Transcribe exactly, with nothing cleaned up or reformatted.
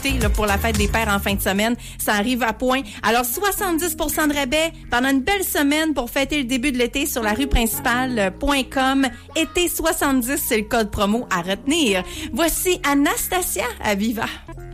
profiter là, pour la fête des pères en fin de semaine. Ça arrive à point. Alors, soixante-dix pour cent de rabais pendant une belle semaine pour fêter le début de l'été sur la rue principale point com. Été soixante-dix, c'est le code promo à retenir. Voici Anastasia à Viva.